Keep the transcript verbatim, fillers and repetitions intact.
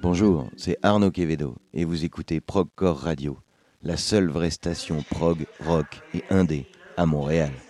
Bonjour, c'est Arnaud Quevedo et vous écoutez Progcore Radio, la seule vraie station prog, rock et indé à Montréal.